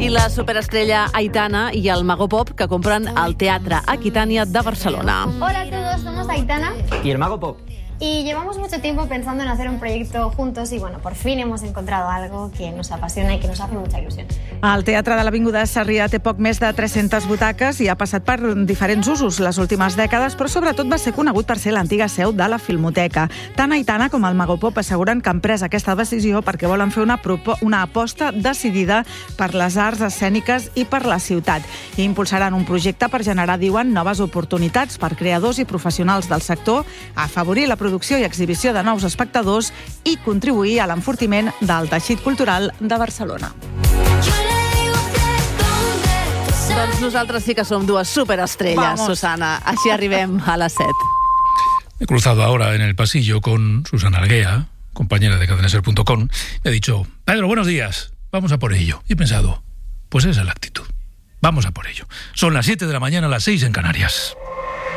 I la superestrella Aitana i el Mago Pop, que compren el Teatre Aquitània de Barcelona. Hola a todos, somos Aitana y el Mago Pop. y llevamos mucho tiempo pensando en hacer un proyecto juntos y bueno, por fin hemos encontrado algo que nos apasiona y que nos hace mucha ilusión. El Teatre de l'Avinguda Sarrià té poc més de 300 butaques i ha passat per diferents usos les últimes dècades, però sobretot va ser conegut per ser l'antiga seu de la Filmoteca. Tant Aitana com el Mago Pop asseguren que han pres aquesta decisió perquè volen fer una aposta decidida per les arts escèniques i per la ciutat. I impulsaran un projecte per generar, diuen, noves oportunitats per creadors i professionals del sector, afavorir la producció i exhibició de nous espectadors i contribuir a l'enfortiment del teixit cultural de Barcelona. Doncs nosaltres sí que som dues superestrelles, Vamos. Susana. Així arribem a les 7. Me he cruzado ahora en el pasillo con Susana Alguea, compañera de cadenaser.com. Me ha dicho, Pedro, buenos días, vamos a por ello. Y he pensado, pues esa es la actitud. Vamos a por ello. Son las 7 de la mañana, las 6 en Canarias.